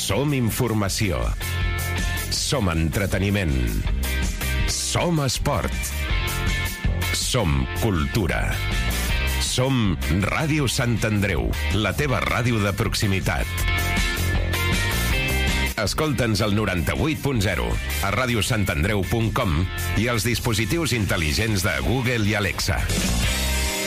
Som informació. Som entreteniment. Som esport. Som cultura. Som Ràdio Sant Andreu, la teva ràdio de proximitat. Escolta'ns al 98.0, a radiosantandreu.com i als dispositius intel·ligents de Google i Alexa.